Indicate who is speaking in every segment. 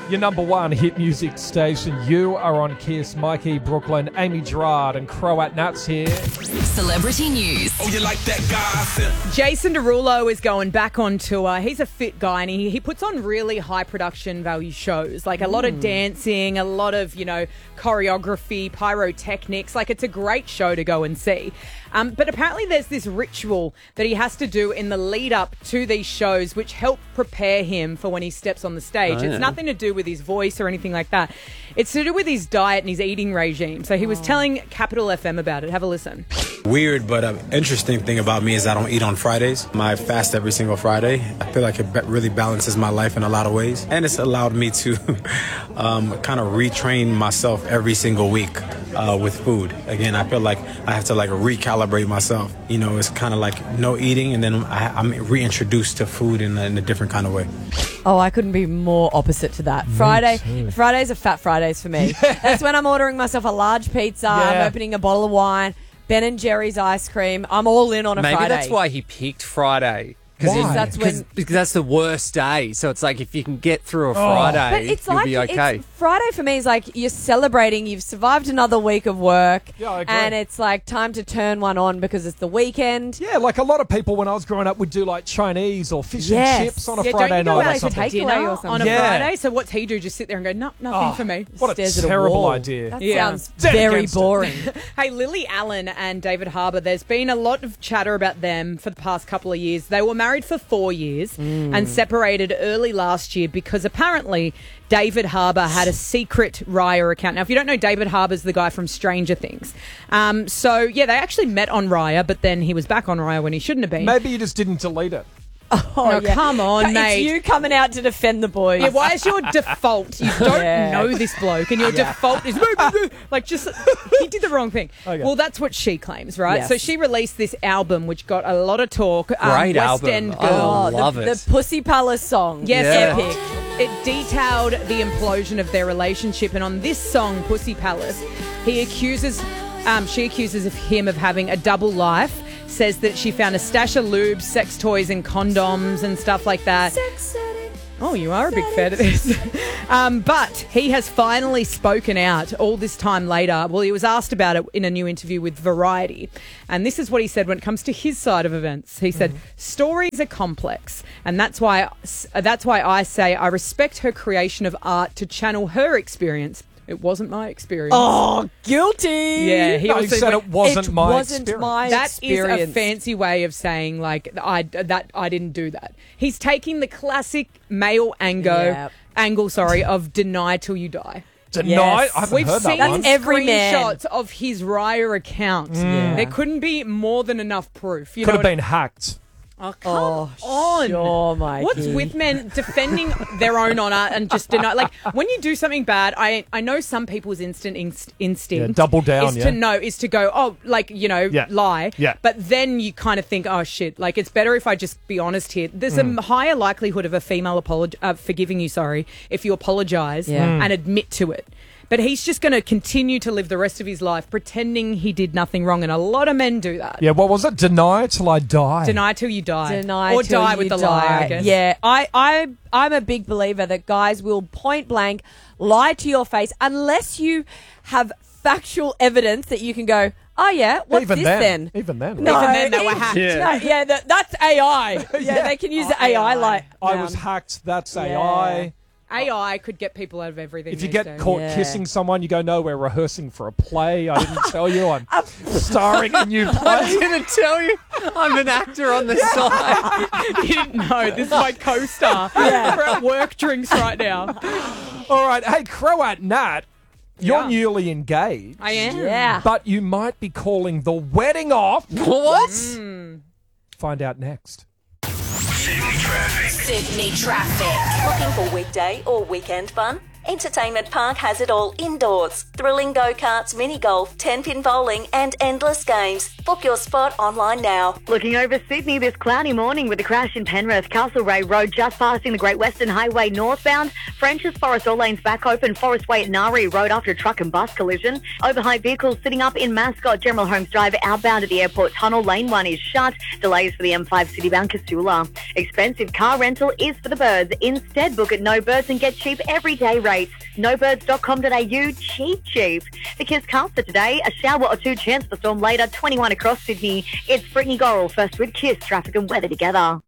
Speaker 1: Your number one hit music station. You are on Kiss. Mikey, Brooklyn, Amy Gerard and Croat Nuts here.
Speaker 2: Celebrity news.
Speaker 3: Oh, you like that gossip?
Speaker 4: Jason Derulo is going back on tour. He's a fit guy and he puts on really high production value shows. Like a lot of dancing, a lot of, choreography, pyrotechnics. Like it's a great show to go and see. But apparently there's this ritual that he has to do in the lead up to these shows which help prepare him for when he steps on the stage. It's nothing to do with his voice or anything like that. It's to do with his diet and his eating regime. So he was telling Capital FM about it. Have a listen.
Speaker 5: Weird, but an interesting thing about me is I don't eat on Fridays. I fast every single Friday. I feel like it really balances my life in a lot of ways. And it's allowed me to kind of retrain myself every single week with food. Again, I feel like I have to recalibrate myself. It's kind of like no eating, and then I'm reintroduced to food in a different kind of way.
Speaker 6: Oh, I couldn't be more opposite to that. Fridays are fat Fridays for me. That's when I'm ordering myself a large pizza, I'm opening a bottle of wine, Ben & Jerry's ice cream. I'm all in on a Friday.
Speaker 7: Maybe that's why he picked Friday. Because that's the worst day. So it's like if you can get through a Friday, you'll be okay.
Speaker 6: Friday for me is like you're celebrating. You've survived another week of work.
Speaker 1: Yeah, I agree.
Speaker 6: And it's like time to turn one on because it's the weekend.
Speaker 1: Yeah, like a lot of people when I was growing up would do like Chinese or fish and chips on a Friday night or something.
Speaker 4: Dinner on a Friday. So what's he do? Just sit there and go, no, nothing for me.
Speaker 1: What a terrible idea.
Speaker 6: That sounds very boring.
Speaker 4: Hey, Lily Allen and David Harbour, there's been a lot of chatter about them for the past couple of years. They were married for 4 years and separated early last year because apparently David Harbour had a secret Raya account. Now, if you don't know, David Harbour's the guy from Stranger Things. They actually met on Raya, but then he was back on Raya when he shouldn't have been.
Speaker 1: Maybe you just didn't delete it.
Speaker 4: Come on, mate.
Speaker 6: It's you coming out to defend the boys.
Speaker 4: Yeah, why is your default? You don't know this bloke, and your default is he did the wrong thing.
Speaker 1: Okay.
Speaker 4: Well, that's what she claims, right?
Speaker 6: Yes.
Speaker 4: So she released this album, which got a lot of talk.
Speaker 7: Great
Speaker 4: West
Speaker 7: album.
Speaker 4: End
Speaker 7: I
Speaker 4: Girl.
Speaker 7: love it.
Speaker 6: The Pussy Palace song.
Speaker 4: Yes,
Speaker 6: Epic.
Speaker 4: It detailed the implosion of their relationship, and on this song, Pussy Palace, she accuses of him of having a double life. Says that she found a stash of lubes, sex toys and condoms and stuff like that. Oh, you are a big fan of this. But he has finally spoken out all this time later. Well, he was asked about it in a new interview with Variety. And this is what he said when it comes to his side of events. He said, stories are complex. And that's why I say I respect her creation of art to channel her experience. It wasn't my experience.
Speaker 6: Oh, guilty.
Speaker 4: Yeah,
Speaker 1: He said it wasn't my experience.
Speaker 4: That is a fancy way of saying I didn't do that. He's taking the classic male angle of deny till you die.
Speaker 1: Deny?
Speaker 6: Yes.
Speaker 1: I haven't
Speaker 4: We've
Speaker 1: heard that
Speaker 4: seen
Speaker 1: one.
Speaker 6: every man.
Speaker 4: screenshots of his Raya account. There couldn't be more than enough proof.
Speaker 1: Could have been hacked.
Speaker 4: Oh, come on.
Speaker 6: Sure, Mikey.
Speaker 4: What's with men defending their own honour and just deny? Like, when you do something bad, I know some people's instinct
Speaker 1: double down,
Speaker 4: is to go, lie.
Speaker 1: Yeah.
Speaker 4: But then you kind of think, oh, shit, like, it's better if I just be honest here. There's a higher likelihood of a female forgiving you, if you apologise and admit to it. But he's just going to continue to live the rest of his life pretending he did nothing wrong. And a lot of men do that.
Speaker 1: Yeah, what was it? Deny till I die.
Speaker 4: Deny till you die.
Speaker 6: Or
Speaker 4: die with the lie, I guess.
Speaker 6: Yeah, I'm a big believer that guys will point blank lie to your face unless you have factual evidence that you can go, oh, yeah, what's
Speaker 1: Even
Speaker 6: this
Speaker 1: then?
Speaker 6: then?
Speaker 1: Even then.
Speaker 6: No,
Speaker 4: Even then they were hacked.
Speaker 6: That's AI. Yeah, they can use the AI like
Speaker 1: I was hacked. That's AI.
Speaker 4: AI could get people out of everything.
Speaker 1: If you
Speaker 4: these
Speaker 1: get
Speaker 4: days.
Speaker 1: caught kissing someone, you go, no, we're rehearsing for a play. I didn't tell you. I'm starring in a new play.
Speaker 7: I didn't tell you. I'm an actor on the side.
Speaker 4: You didn't know. This is my co-star. We're at work drinks right now.
Speaker 1: All right. Hey, Croat Nat, you're newly engaged.
Speaker 4: I am.
Speaker 6: Yeah.
Speaker 1: But you might be calling the wedding off.
Speaker 7: What?
Speaker 1: Find out next.
Speaker 2: Sydney Traffic.
Speaker 8: Looking for weekday or weekend fun? Entertainment Park has it all indoors. Thrilling go-karts, mini-golf, 10-pin bowling and endless games. Book your spot online now.
Speaker 9: Looking over Sydney this cloudy morning with a crash in Penrith. Castlereagh Road just passing the Great Western Highway northbound. French's Forest, all lanes back open. Forest Way at Nari Road after a truck and bus collision. Overhigh vehicles sitting up in Mascot. General Holmes Drive outbound at the airport tunnel. Lane 1 is shut. Delays for the M5 citybound Casula. Expensive car rental is for the birds. Instead, book at No Birds and get cheap everyday rates. Nobirds.com.au, cheap. The Kiss Caster today, a shower or two, chance for storm later, 21 across Sydney. It's Brittany Gorrell, first with Kiss, traffic and weather together.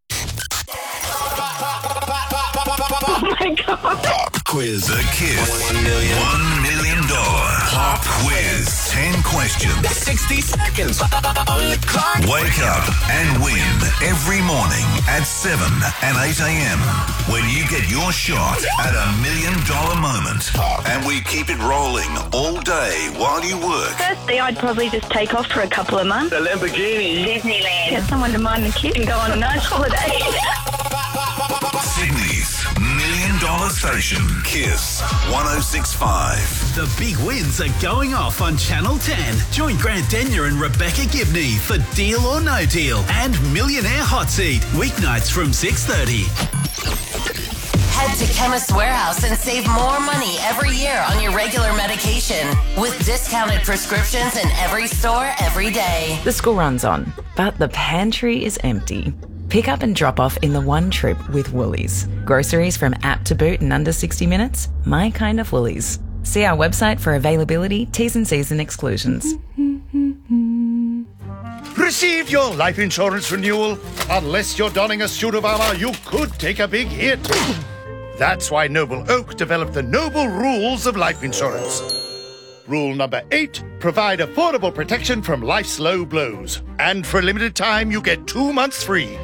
Speaker 10: Oh my God.
Speaker 11: Pop quiz. The Kiss $1 million pop quiz. 10 questions.
Speaker 3: 60 seconds on the clock.
Speaker 11: Wake up and win every morning at 7 and 8 a.m. when you get your shot at $1 million moment. And we keep it rolling all day while you work.
Speaker 10: Firstly, I'd probably just take off for a couple of months.
Speaker 3: The Lamborghini.
Speaker 10: Disneyland. Get someone to mind the kid and go on a nice holiday.
Speaker 11: Sydney's $1 million station, Kiss 106.5.
Speaker 12: The big wins are going off on Channel 10. Join Grant Denyer and Rebecca Gibney for Deal or No Deal and Millionaire Hot Seat, weeknights from 6:30.
Speaker 2: Head to Chemist Warehouse and save more money every year on your regular medication with discounted prescriptions in every store every day.
Speaker 13: The school runs on, but the pantry is empty. Pick up and drop off in the one trip with Woolies. Groceries from app to boot in under 60 minutes? My kind of Woolies. See our website for availability, T's and C's and exclusions.
Speaker 14: Received your life insurance renewal? Unless you're donning a suit of armour, you could take a big hit. That's why Noble Oak developed the Noble Rules of Life Insurance. Rule number 8, provide affordable protection from life's low blows. And for a limited time, you get 2 months free.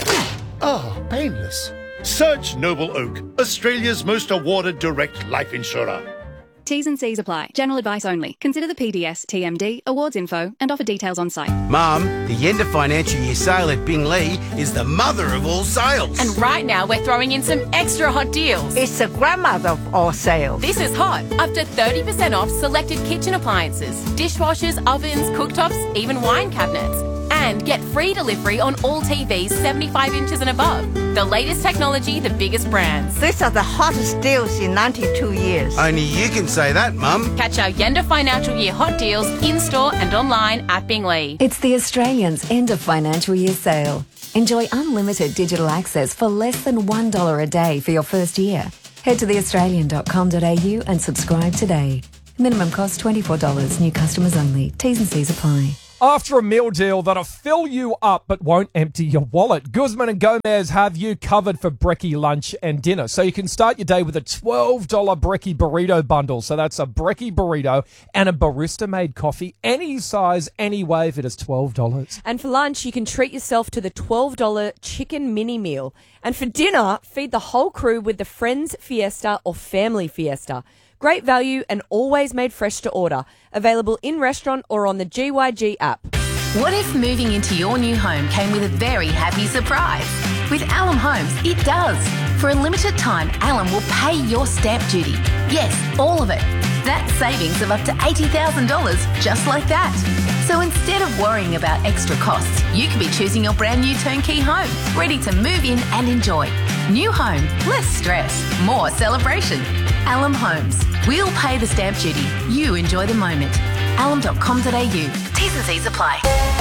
Speaker 14: Oh, painless. Search Noble Oak, Australia's most awarded direct life insurer.
Speaker 15: T's and C's apply. General advice only. Consider the PDS, TMD, awards info, and offer details on site.
Speaker 16: Mum, the end of financial year sale at Bingley is the mother of all sales.
Speaker 17: And right now we're throwing in some extra hot deals.
Speaker 18: It's the grandmother of all sales.
Speaker 17: This is hot. Up to 30% off selected kitchen appliances, dishwashers, ovens, cooktops, even wine cabinets. And get free delivery on all TVs 75 inches and above. The latest technology, the biggest brands.
Speaker 18: These are the hottest deals in 92 years.
Speaker 16: Only you can say that, Mum.
Speaker 17: Catch our Yenda Financial Year hot deals in-store and online at Bingley.
Speaker 19: It's the Australians' end of financial year sale. Enjoy unlimited digital access for less than $1 a day for your first year. Head to theaustralian.com.au and subscribe today. Minimum cost $24. New customers only. T's and C's apply.
Speaker 1: After a meal deal that'll fill you up but won't empty your wallet, Guzman and Gomez have you covered for brekkie lunch and dinner. So you can start your day with a $12 brekkie burrito bundle. So that's a brekkie burrito and a barista-made coffee, any size, any wave. It is $12.
Speaker 6: And for lunch, you can treat yourself to the $12 chicken mini meal. And for dinner, feed the whole crew with the Friends Fiesta or Family Fiesta. Great value and always made fresh to order. Available in restaurant or on the GYG app.
Speaker 2: What if moving into your new home came with a very happy surprise? With Alum Homes, it does. For a limited time, Alum will pay your stamp duty. Yes, all of it. That's savings of up to $80,000 just like that. So instead of worrying about extra costs, you could be choosing your brand new turnkey home, ready to move in and enjoy. New home, less stress, more celebration. Alum Homes. We'll pay the stamp duty. You enjoy the moment. Alum.com.au. T's and C's apply.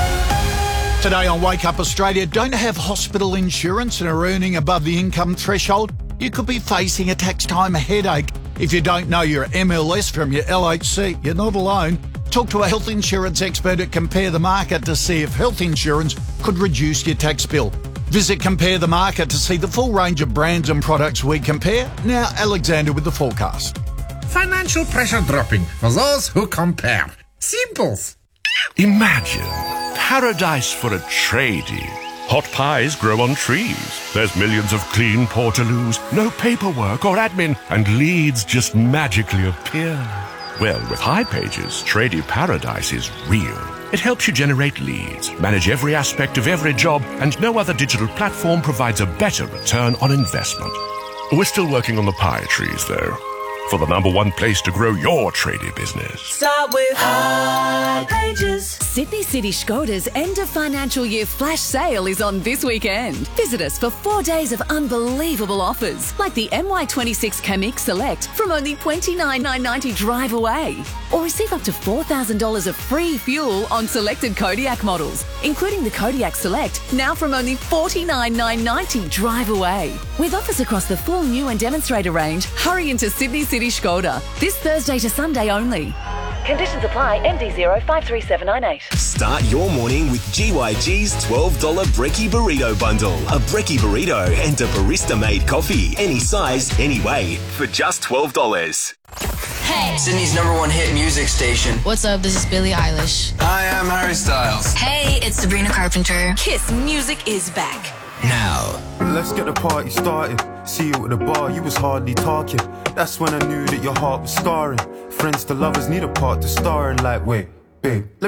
Speaker 20: Today on Wake Up Australia, don't have hospital insurance and are earning above the income threshold? You could be facing a tax time headache. If you don't know your MLS from your LHC, you're not alone. Talk to a health insurance expert at Compare the Market to see if health insurance could reduce your tax bill. Visit Compare the Market to see the full range of brands and products we compare. Now, Alexander with the forecast.
Speaker 21: Financial pressure dropping for those who compare. Simples.
Speaker 22: Imagine paradise for a tradie. Hot pies grow on trees. There's millions of clean portaloos, no paperwork or admin, and leads just magically appear. Well, with High Pages, Tradie Paradise is real. It helps you generate leads, manage every aspect of every job, and no other digital platform provides a better return on investment. We're still working on the pie trees, though. for the #1 place to grow your tradie business.
Speaker 4: Start with Hipages.
Speaker 5: Sydney City Skoda's end of financial year flash sale is on this weekend. Visit us for 4 days of unbelievable offers, like the MY26 Kamik Select from only $29,990 drive away. Or receive up to $4,000 of free fuel on selected Kodiak models, including the Kodiak Select, now from only $49,990 drive away. With offers across the full new and demonstrator range, hurry into Sydney City Skoda this Thursday to Sunday only.
Speaker 23: Conditions apply. MD053798.
Speaker 24: Start your morning with GYG's $12 Brekkie Burrito Bundle. A Brekkie Burrito and a barista-made coffee. Any size, any way. For just $12.
Speaker 25: Hey. Sydney's #1 hit music station.
Speaker 26: What's up? This is Billie Eilish.
Speaker 25: Hi, I'm Harry Styles.
Speaker 26: Hey, it's Sabrina Carpenter. Kiss music is back.
Speaker 25: Now.
Speaker 27: Let's get the party started. See you at the bar, you was hardly talking. That's when I knew that your heart was scarring. Friends to lovers need a part to star in, like, wait, babe, let